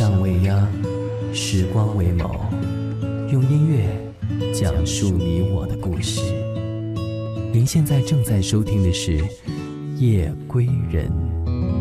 上未央，时光为眸，用音乐讲述你我的故事。您现在正在收听的是《夜归人》。